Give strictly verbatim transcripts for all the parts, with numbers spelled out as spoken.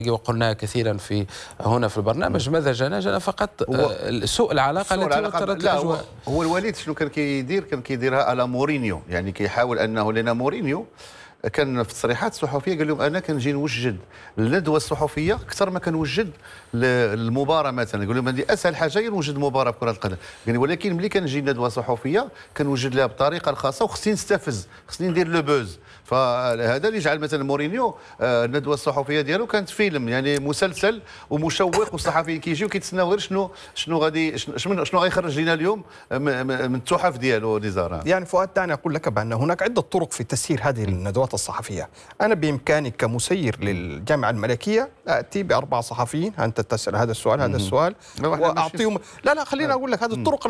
وقلناها كثيرا في هنا في البرنامج. ماذا جانا؟ جانا فقط سوء العلاقه التي وترت الاجواء. هو الوليد شنو كان كيدير؟ كان كيديرها على مورينيو، يعني كيحاول انه لنا مورينيو كان في التصريحات الصحفيه قال لهم انا كنجي نوجد الندوه الصحفيه اكثر ما كنوجد المباراه. مثلا يقول لهم هذه اسهل حاجه هي نوجد مباراه كره القدم، يعني ولكن ملي كنجي ندوه صحفيه كنوجد لها بطريقه الخاصه وخصني نستفز، خصني ندير لو بوز. فهذا اللي جعل مثلا مورينيو الندوه الصحفيه ديالو كانت فيلم، يعني مسلسل ومشوق، والصحفيين كيجيو كيتسناو غير شنو شنو غادي شنو شنو غيخرج لنا اليوم من التحف ديالو نزار. يعني فؤاد، دعني اقول لك بان هناك عده طرق في تسيير هذه الندوات الصحفيه. انا بامكاني كمسير للجامعه الملكيه اتي باربع صحفيين، انت تسال هذا السؤال هذا السؤال واعطيهم. لا لا خليني اقول لك هذه الطرق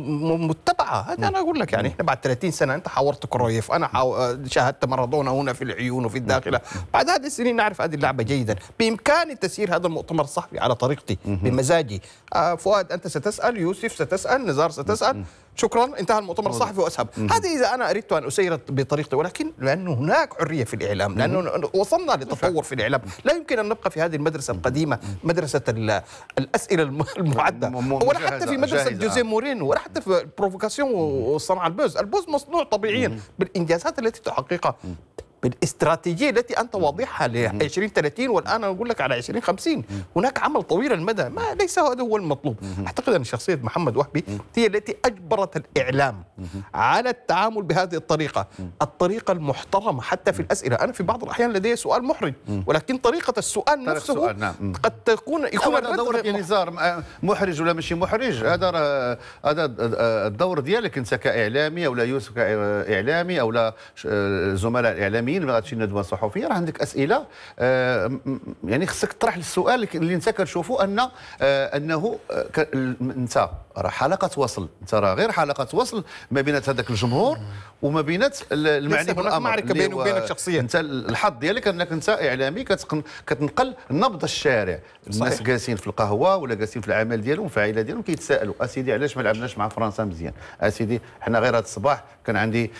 المتبعه. هذا انا اقول لك يعني احنا بعد ثلاثين سنه انت حاورت كرويف، انا شاهدت مارادونا هنا في العيون وفي الداخله. بعد هذه السنين نعرف هذه اللعبه جيدا. بامكاني تسيير هذا المؤتمر الصحفي على طريقتي بمزاجي. آه فؤاد انت ستسال، يوسف ستسال، نزار ستسال، شكرا انتهى المؤتمر الصحفي واسهب. هذه اذا انا اردت ان اسير بطريقتي، ولكن لانه هناك حريه في الاعلام، لانه وصلنا لتطور في الاعلام، لا يمكن ان نبقى في هذه المدرسه القديمه، مدرسه الاسئله المعده، ولا حتى في مدرسه جوزيه مورينو، ولا حتى في البروفوكاسيون وصنع البوز. البوز مصنوع طبيعيا بالانجازات التي تحققها، بالاستراتيجيه التي انت واضحها ل عشرين ثلاثين، والان اقول لك على عشرين خمسين. هناك عمل طويل المدى، ما ليس هذا هو المطلوب. اعتقد ان شخصيه محمد وهبي هي التي اجبرت الاعلام على التعامل بهذه الطريقه، الطريقه المحترمه حتى في الاسئله. انا في بعض الاحيان لدي سؤال محرج، ولكن طريقه السؤال نفسه السؤال نعم. قد تكون يكون هذا دورك يا نزار، محرج ولا ماشي محرج، هذا هذا الدور ديالك انت كاعلامي، او لا يوسف كاعلامي، او لا زملاء الاعلاميين ما غاديش ندوه صحفيه. راه عندك اسئله، آه يعني خصك تطرح السؤال اللي انت كتشوفوا ان آه انه آه انت راه حلقه وصل، انت راه غير حلقه وصل ما بين هذاك الجمهور وما بين المعني بالامر. معركه بينك وبينك شخصيا. انت الحظ ديالك انك انت اعلامي كتنقل نبض الشارع. الناس جالسين في القهوه ولا جالسين في العمل ديالهم في العائله ديالهم كيتسائلوا اسيدي علاش ما لعبناش مع فرنسا مزيان؟ اسيدي حنا غير هذا الصباح كان عندي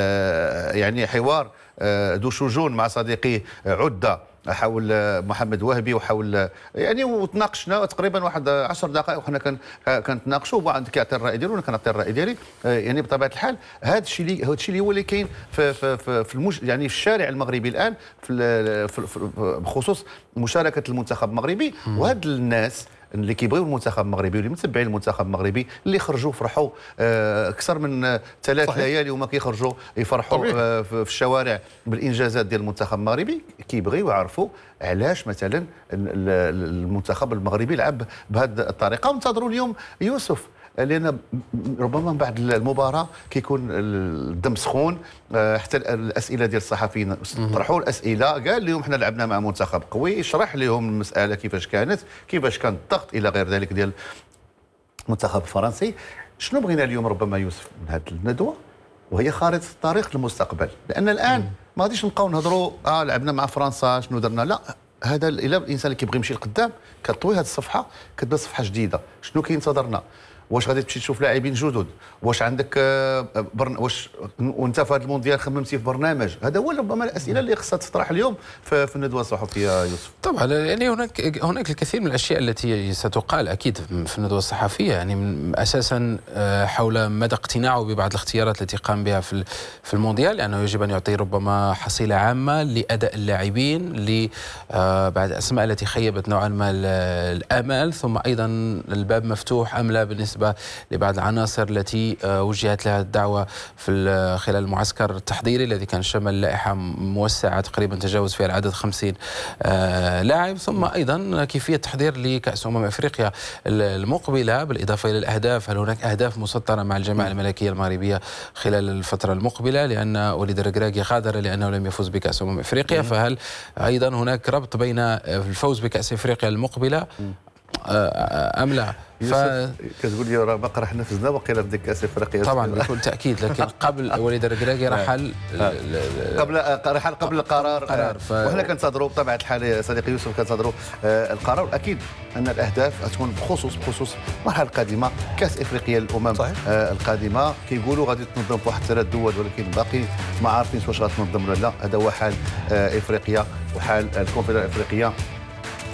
آه يعني حوار ذو شجون مع صديقي عده حول محمد وهبي وحول يعني، وتناقشنا تقريبا واحد عشر دقائق وحنا كنتناقشوا، وعند كيعطي الراي ديالو وانا كنعطي الراي ديالي. يعني بطبيعه الحال هذا الشيء اللي هذا الشيء اللي هو اللي كاين في في في, في المج... يعني في الشارع المغربي الان، في, في بخصوص مشاركه المنتخب المغربي. وهاد الناس اللي كيبغيو المنتخب المغربي واللي متبعين المنتخب المغربي اللي خرجوا فرحوا اكثر من ثلاث ليالي وما كيخرجوا يفرحوا آه في الشوارع بالانجازات ديال المنتخب المغربي، كيبغيو يعرفوا علاش مثلا المنتخب المغربي لعب بهذه الطريقه. وانتظروا اليوم يوسف، لان ربما من بعد المباراه كيكون الدم سخون، حتى الاسئله ديال الصحفيين طرحوا الاسئله، قال لهم حنا لعبنا مع منتخب قوي، شرح لهم المساله كيفاش كانت، كيفاش كان الضغط الى غير ذلك ديال المنتخب الفرنسي. شنو بغينا اليوم ربما يوسف من هذه الندوه؟ وهي خارطه الطريق للمستقبل، لان الان ما غاديش نبقاو نهضروا اه لعبنا مع فرنسا شنو درنا، لا. هذا الا الانسان اللي كيبغي يمشي لقدام كطوي هذه الصفحه كتبدا صفحه جديده. شنو كينتظرنا؟ واش غادي تمشي تشوف لاعبين جدد؟ واش عندك برن... واش وانت في هذا المونديال خممتي في برنامج؟ هذا هو ربما الاسئله اللي خصها تطرح اليوم في, في الندوه الصحفيه يوسف. طبعا يعني هناك هناك الكثير من الاشياء التي ستقال اكيد في الندوه الصحفيه، يعني اساسا حول مدى اقتناعه ببعض الاختيارات التي قام بها في في المونديال، لانه يجب ان يعطي ربما حصيله عامه لاداء اللاعبين، لبعض الاسماء التي خيبت نوعا ما الامال، ثم ايضا الباب مفتوح ام لا بالنسبه لبعض العناصر التي وجهت لها الدعوة في خلال المعسكر التحضيري الذي كان شمل لائحة موسعة تقريبا تجاوز فيها العدد خمسين لاعب، ثم أيضا كيفية تحضير لكأس أمم أفريقيا المقبلة، بالإضافة إلى الأهداف. هل هناك أهداف مسطرة مع الجماعة الملكية المغربية خلال الفترة المقبلة، لأن وليد الركراكي غادر لأنه لم يفوز بكأس أمم أفريقيا، فهل أيضا هناك ربط بين الفوز بكأس أفريقيا المقبلة أم لا؟ ف... كتقول لي راه باقي راح نفذنا وقيله في ديك كاس افريقيا طبعا بكل تاكيد، لكن قبل وليد الركراكي رحل قبل رحل قبل القرار, القرار ف... وحنا كنتظروا بطبيعه الحال صديقي يوسف كنتظروا القرار. اكيد ان الاهداف تكون بخصوص بخصوص المرحله القادمه كاس افريقيا الامم صحيح. القادمه كيقولوا غادي تنظم في واحد ثلاث دول، ولكن باقي ما عارفين واش غتنظم ولا لا. هذا هو حال افريقيا وحال الكونفدراليه الافريقيه